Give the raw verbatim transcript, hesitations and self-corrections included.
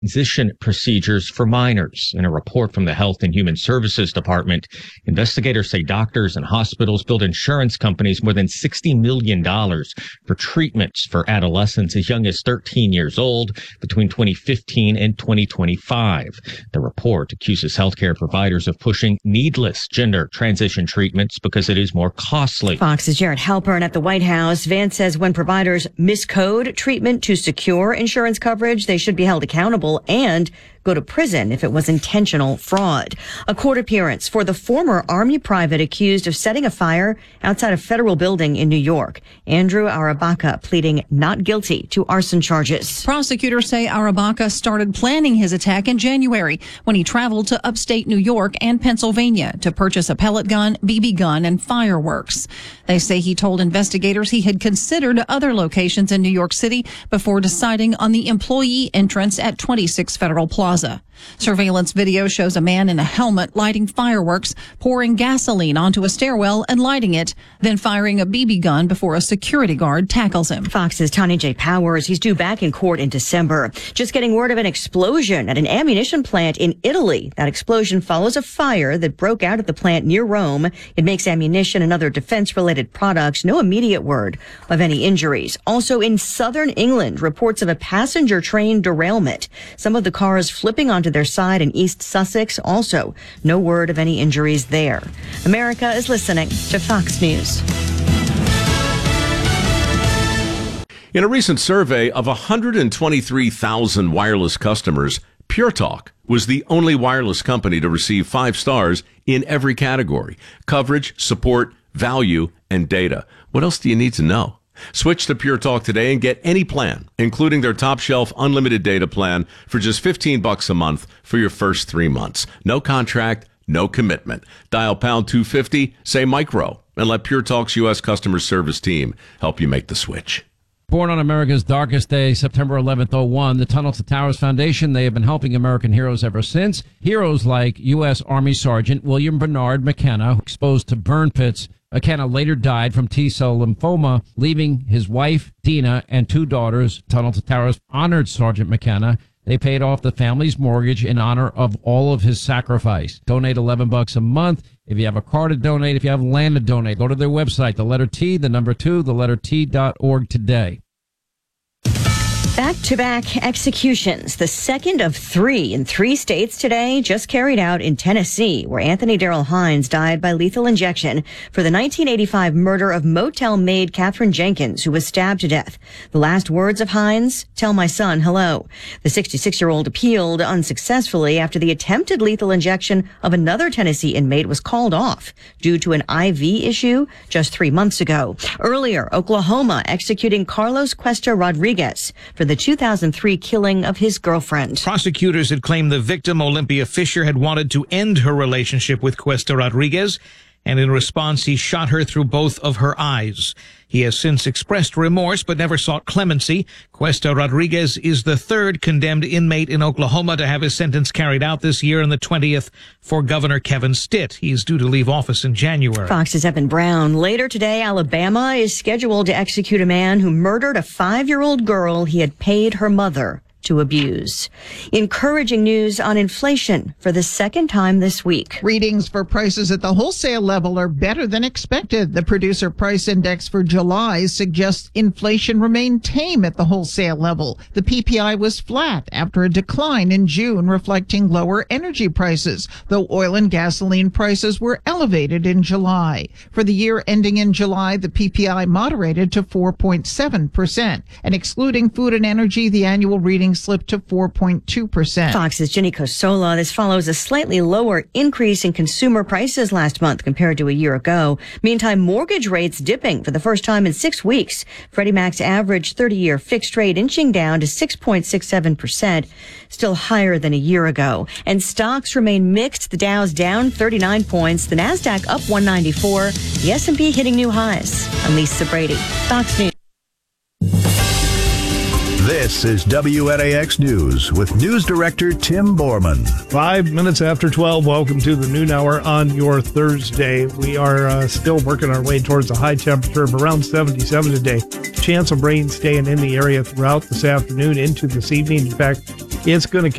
transition procedures for minors. In a report from the Health and Human Services Department, investigators say doctors and hospitals billed insurance companies more than sixty million dollars for treatments for adolescents as young as thirteen years old between twenty fifteen and twenty twenty-five. The report accuses healthcare providers of pushing needless gender transition treatments because it is more costly. Fox's Jared Halpern at the White House. Vance says when providers miscode treatment to secure insurance coverage, they should be held accountable and go to prison if it was intentional fraud. A court appearance for the former Army private accused of setting a fire outside a federal building in New York. Andrew Arabaka pleading not guilty to arson charges. Prosecutors say Arabaka started planning his attack in January when he traveled to upstate New York and Pennsylvania to purchase a pellet gun, B B gun, and fireworks. They say he told investigators he had considered other locations in New York City before deciding on the employee entrance at twenty-six Federal Plaza. Surveillance video shows a man in a helmet lighting fireworks, pouring gasoline onto a stairwell and lighting it, then firing a B B gun before a security guard tackles him. Fox's Tani J. Powers, he's due back in court in December. Just getting word of an explosion at an ammunition plant in Italy. That explosion follows a fire that broke out at the plant near Rome. It makes ammunition and other defense-related products. No immediate word of any injuries. Also in southern England, reports of a passenger train derailment. Some of the cars flipping onto their side in East Sussex. Also, no word of any injuries there. America is listening to Fox News. In a recent survey of one hundred twenty-three thousand wireless customers, Pure Talk was the only wireless company to receive five stars in every category: coverage, support, value, and data. What else do you need to know? Switch to Pure Talk today and get any plan, including their top shelf unlimited data plan for just fifteen bucks a month for your first three months. No contract, no commitment. Dial pound two fifty, say micro, and let Pure Talk's U S customer service team help you make the switch. Born on America's darkest day, September eleventh, oh one, the Tunnel to Towers Foundation, they have been helping American heroes ever since. Heroes like U S Army Sergeant William Bernard McKenna, exposed to burn pits. McKenna later died from T-cell lymphoma, leaving his wife, Dina, and two daughters. Tunnel to Towers honored Sergeant McKenna. They paid off the family's mortgage in honor of all of his sacrifice. Donate eleven bucks a month. If you have a car to donate, if you have land to donate, go to their website, the letter T, the number two, the letter T dot org today. Back-to-back executions, the second of three in three states today, just carried out in Tennessee, where Anthony Darrell Hines died by lethal injection for the nineteen eighty-five murder of motel maid Catherine Jenkins, who was stabbed to death. The last words of Hines, "Tell my son hello." The sixty-six-year-old appealed unsuccessfully after the attempted lethal injection of another Tennessee inmate was called off due to an I V issue just three months ago. Earlier, Oklahoma executing Carlos Cuesta Rodriguez for the two thousand three killing of his girlfriend. Prosecutors had claimed the victim, Olympia Fisher, had wanted to end her relationship with Cuesta Rodriguez, and in response, he shot her through both of her eyes. He has since expressed remorse but never sought clemency. Cuesta Rodriguez is the third condemned inmate in Oklahoma to have his sentence carried out this year, and the twentieth for Governor Kevin Stitt. He's due to leave office in January. Fox's Evan Brown. Later today, Alabama is scheduled to execute a man who murdered a five-year-old girl he had paid her mother to abuse. Encouraging news on inflation for the second time this week. Readings for prices at the wholesale level are better than expected. The Producer Price Index for July suggests inflation remained tame at the wholesale level. The P P I was flat after a decline in June, reflecting lower energy prices, though oil and gasoline prices were elevated in July. For the year ending in July, the P P I moderated to four point seven percent, and excluding food and energy, the annual reading slipped to four point two percent. Fox's Ginny Cosola. This follows a slightly lower increase in consumer prices last month compared to a year ago. Meantime, mortgage rates dipping for the first time in six weeks. Freddie Mac's average thirty-year fixed rate inching down to six point six seven percent, still higher than a year ago. And stocks remain mixed. The Dow's down thirty-nine points. The Nasdaq up one ninety-four. The S and P hitting new highs. I'm Lisa Brady, Fox News. This is W N A X News with News Director Tim Borman. Five minutes after twelve, welcome to the noon hour on your Thursday. We are uh, still working our way towards a high temperature of around seventy-seven today. Chance of rain staying in the area throughout this afternoon into this evening. In fact, It's going to